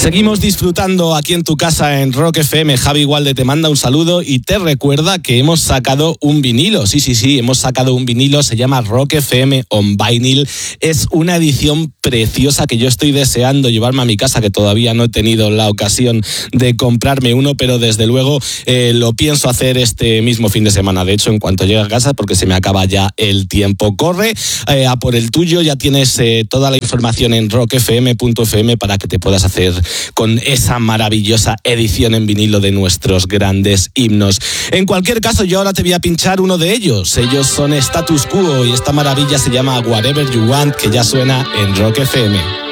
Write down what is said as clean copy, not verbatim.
Seguimos disfrutando aquí en tu casa en Rock FM. Javi Gualde te manda un saludo y te recuerda que hemos sacado un vinilo. Sí, hemos sacado un vinilo, se llama Rock FM on Vinyl. Es una edición preciosa que yo estoy deseando llevarme a mi casa, que todavía no he tenido la ocasión de comprarme uno, pero desde luego lo pienso hacer este mismo fin de semana. De hecho, en cuanto llegue a casa, porque se me acaba ya el tiempo. Corre a por el tuyo, ya tienes toda la información en rockfm.fm para que te puedas hacer con esa maravillosa edición en vinilo de nuestros grandes himnos. En cualquier caso, yo ahora te voy a pinchar uno de ellos. Ellos son Status Quo y esta maravilla se llama Whatever You Want, que ya suena en Rock FM.